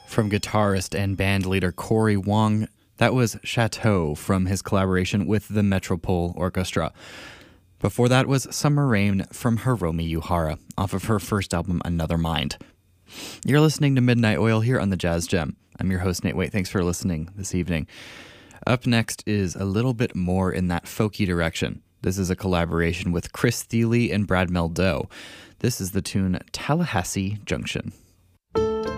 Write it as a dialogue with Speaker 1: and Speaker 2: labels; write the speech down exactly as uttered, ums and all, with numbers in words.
Speaker 1: From guitarist and band leader Corey Wong, that was Chateau from his collaboration with the Metropole Orchestra. Before that was Summer Rain from Hiromi Yuhara, off of her first album, Another Mind. You're listening to Midnight Oil here on the Jazz Gem. I'm your host, Nate Waite. Thanks for listening this evening. Up next is a little bit more in that folky direction. This is a collaboration with Chris Thile and Brad Meldo. This is the tune Tallahassee Junction.